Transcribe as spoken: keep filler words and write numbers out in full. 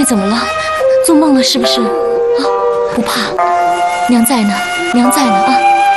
妹怎么了？做梦了是不是？啊，不怕，娘在呢，娘在呢啊！